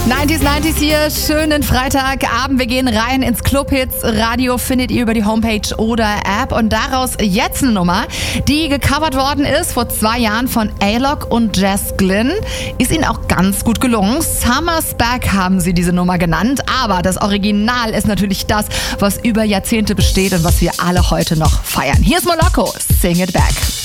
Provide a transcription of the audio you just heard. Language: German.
90s hier, schönen Freitagabend. Wir gehen rein ins Clubhits Radio, findet ihr über die Homepage oder App. Und daraus jetzt eine Nummer, die gecovert worden ist vor 2 Jahren von A-Lock und Jess Glynn. Ist ihnen auch ganz gut gelungen. Summer's Back haben sie diese Nummer genannt. Aber das Original ist natürlich das, was über Jahrzehnte besteht und was wir alle heute noch feiern. Hier ist Moloko, Sing It Back.